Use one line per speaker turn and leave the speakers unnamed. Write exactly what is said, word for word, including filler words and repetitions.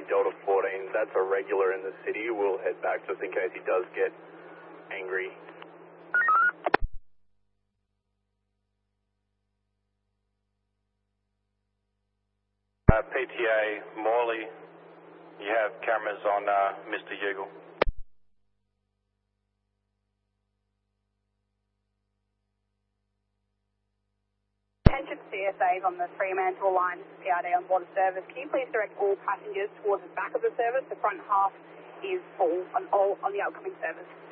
Delta fourteen. That's a regular in the city. We'll head back just in case he does get angry.
Uh, P T A Morley, you have cameras on uh, Mister Ugle.
Attention C S As on the Fremantle line, P R D on board the service. Can you please direct all passengers towards the back of the service? The front half is full on all on the outgoing service.